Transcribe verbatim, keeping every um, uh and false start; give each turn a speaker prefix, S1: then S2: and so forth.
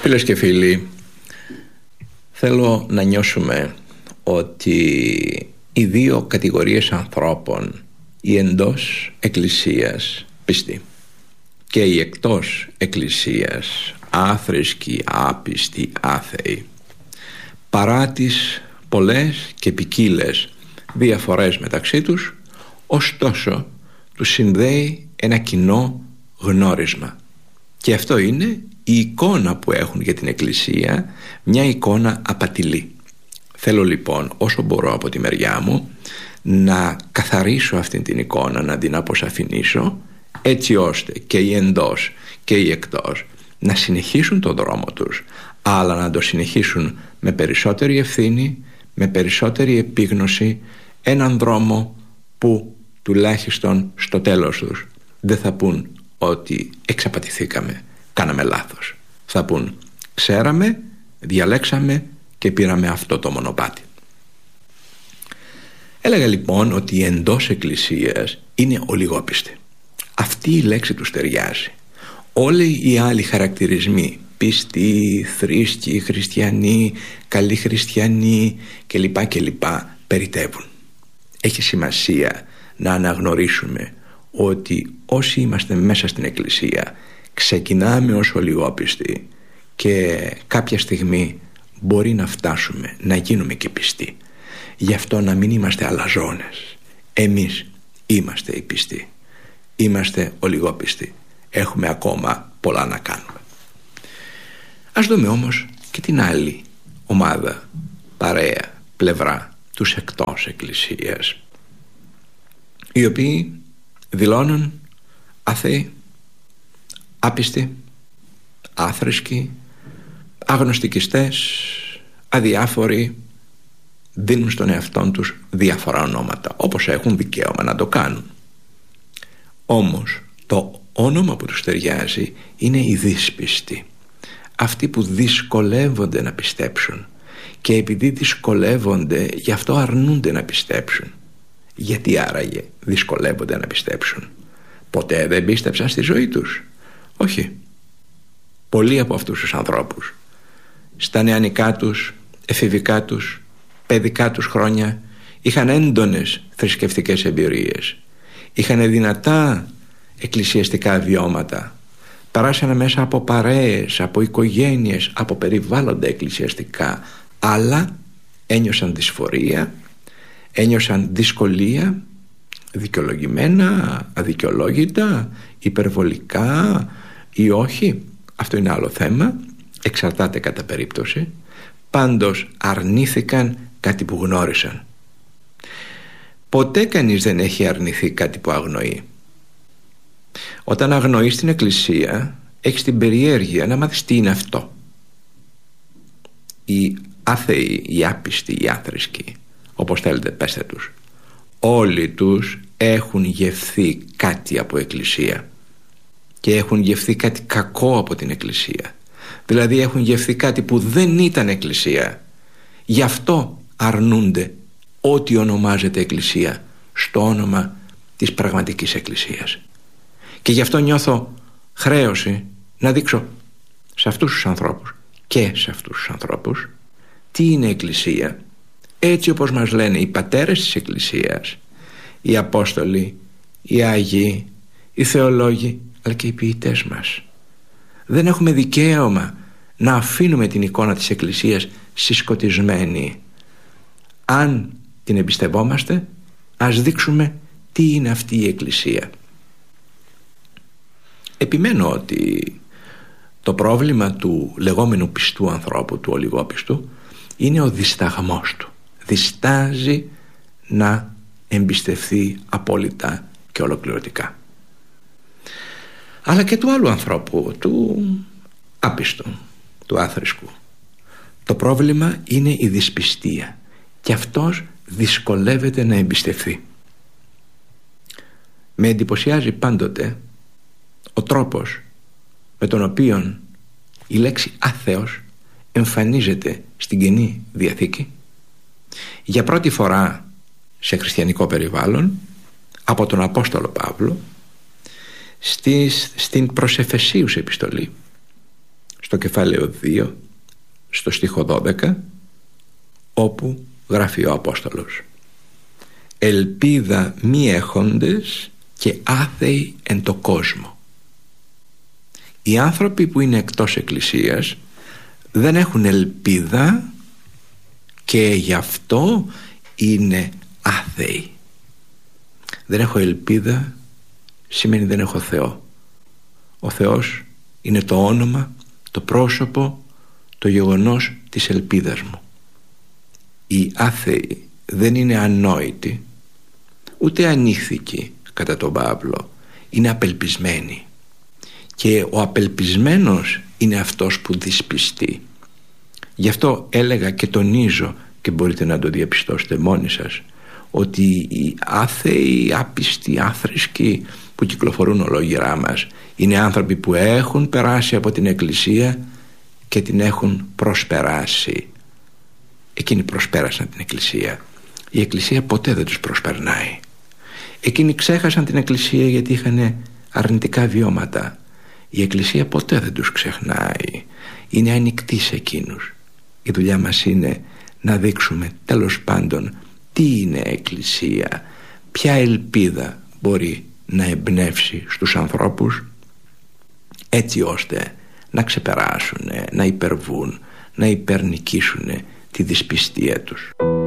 S1: Φίλες και φίλοι, θέλω να νιώσουμε ότι οι δύο κατηγορίες ανθρώπων, οι εντός εκκλησίας πιστοί και οι εκτός εκκλησίας άθρησκοι, άπιστοι, άθεοι, παρά τις πολλές και ποικίλες διαφορές μεταξύ τους, ωστόσο τους συνδέει ένα κοινό γνώρισμα, και αυτό είναι η εικόνα που έχουν για την Εκκλησία, μια εικόνα απατηλή. Θέλω λοιπόν όσο μπορώ από τη μεριά μου να καθαρίσω αυτή την εικόνα, να την αποσαφηνίσω, έτσι ώστε και οι εντός και οι εκτός να συνεχίσουν τον δρόμο τους, αλλά να το συνεχίσουν με περισσότερη ευθύνη, με περισσότερη επίγνωση, έναν δρόμο που τουλάχιστον στο τέλος τους δεν θα πούν ότι εξαπατηθήκαμε, κάναμε λάθος. Θα πούν ξέραμε, διαλέξαμε και πήραμε αυτό το μονοπάτι. Έλεγα λοιπόν ότι οι εντός εκκλησίας είναι ολιγόπιστοι. Αυτή η λέξη τους ταιριάζει. Όλοι οι άλλοι χαρακτηρισμοί, πιστοί, θρήσκοι, χριστιανοί, καλοί χριστιανοί κλπ κλπ περιτεύουν. Έχει σημασία να αναγνωρίσουμε ότι όσοι είμαστε μέσα στην Εκκλησία ξεκινάμε ως ολιγόπιστοι και κάποια στιγμή μπορεί να φτάσουμε να γίνουμε και πιστοί. Γι' αυτό να μην είμαστε αλαζόνες. Εμείς είμαστε οι πιστοί. Είμαστε ολιγόπιστοι. Έχουμε ακόμα πολλά να κάνουμε. Ας δούμε όμως και την άλλη ομάδα, παρέα, πλευρά, τους εκτός εκκλησίας, οι οποίοι δηλώνουν άθεοι, άπιστοι, άθρησκοι, αγνωστικιστές, αδιάφοροι, δίνουν στον εαυτόν τους διάφορα ονόματα, όπως έχουν δικαίωμα να το κάνουν. Όμως το όνομα που τους ταιριάζει είναι οι δύσπιστοι, αυτοί που δυσκολεύονται να πιστέψουν, και επειδή δυσκολεύονται γι' αυτό αρνούνται να πιστέψουν. Γιατί άραγε δυσκολεύονται να πιστέψουν? Ποτέ δεν πίστεψαν στη ζωή τους? Όχι. Πολλοί από αυτούς τους ανθρώπους στα νεανικά τους, εφηβικά τους, παιδικά τους χρόνια είχαν έντονες θρησκευτικές εμπειρίες, είχαν δυνατά εκκλησιαστικά βιώματα, περάσανε μέσα από παρέες, από οικογένειες, από περιβάλλοντα εκκλησιαστικά, αλλά ένιωσαν δυσφορία, ένιωσαν δυσκολία, δικαιολογημένα, αδικαιολόγητα, υπερβολικά ή όχι. Αυτό είναι άλλο θέμα, εξαρτάται κατά περίπτωση. Πάντως αρνήθηκαν κάτι που γνώρισαν. Ποτέ κανείς δεν έχει αρνηθεί κάτι που αγνοεί. Όταν αγνοείς την Εκκλησία, έχεις την περιέργεια να μάθεις τι είναι αυτό. Οι άθεοι, οι άπιστοι, οι άθρησκοι, όπως θέλετε πέστε τους, όλοι τους έχουν γευθεί κάτι από Εκκλησία και έχουν γευθεί κάτι κακό από την Εκκλησία. Δηλαδή έχουν γευθεί κάτι που δεν ήταν Εκκλησία. Γι' αυτό αρνούνται ό,τι ονομάζεται Εκκλησία στο όνομα της πραγματικής Εκκλησίας. Και γι' αυτό νιώθω χρέωση να δείξω σε αυτούς τους ανθρώπους και σε αυτούς τους ανθρώπους τι είναι Εκκλησία, έτσι όπως μας λένε οι πατέρες της Εκκλησίας, οι Απόστολοι, οι Άγιοι, οι Θεολόγοι, αλλά και οι ποιητές μας. Δεν έχουμε δικαίωμα να αφήνουμε την εικόνα της Εκκλησίας συσκοτισμένη. Αν την εμπιστευόμαστε, ας δείξουμε τι είναι αυτή η Εκκλησία. Επιμένω ότι το πρόβλημα του λεγόμενου πιστού ανθρώπου, του ολιγόπιστου, είναι ο δισταγμός του. Διστάζει να εμπιστευθεί απόλυτα και ολοκληρωτικά. Αλλά και του άλλου ανθρώπου, του άπιστου, του άθρησκου. Το πρόβλημα είναι η δυσπιστία και αυτός δυσκολεύεται να εμπιστευθεί. Με εντυπωσιάζει πάντοτε ο τρόπος με τον οποίο η λέξη άθεος εμφανίζεται στην Καινή Διαθήκη για πρώτη φορά σε χριστιανικό περιβάλλον από τον Απόστολο Παύλο στις, στην προς Εφεσίους επιστολή, στο κεφάλαιο δύο, στο στίχο δώδεκα, όπου γράφει ο Απόστολος: «Ελπίδα μη έχοντες και άθεοι εν το κόσμο». Οι άνθρωποι που είναι εκτός εκκλησίας δεν έχουν ελπίδα και γι' αυτό είναι άθεοι. Δεν έχω ελπίδα σημαίνει δεν έχω Θεό. Ο Θεός είναι το όνομα, το πρόσωπο, το γεγονός της ελπίδας μου. Οι άθεοι δεν είναι ανόητοι, ούτε ανήχθηκοι κατά τον Παύλο, είναι απελπισμένοι. Και ο απελπισμένος είναι αυτός που δυσπιστεί. Γι' αυτό έλεγα και τονίζω, και μπορείτε να το διαπιστώσετε μόνοι σας, ότι οι άθεοι, οι άπιστοι, οι άθρησκοι που κυκλοφορούν ολόγυρά μας είναι άνθρωποι που έχουν περάσει από την Εκκλησία και την έχουν προσπεράσει. Εκείνοι προσπέρασαν την Εκκλησία. Η Εκκλησία ποτέ δεν τους προσπερνάει. Εκείνοι ξέχασαν την Εκκλησία γιατί είχαν αρνητικά βιώματα. Η Εκκλησία ποτέ δεν τους ξεχνάει. Είναι ανοιχτή σε εκείνους. Η δουλειά μας είναι να δείξουμε τέλος πάντων τι είναι Εκκλησία, ποια ελπίδα μπορεί να εμπνεύσει στους ανθρώπους, έτσι ώστε να ξεπεράσουν, να υπερβούν, να υπερνικήσουν τη δυσπιστία τους.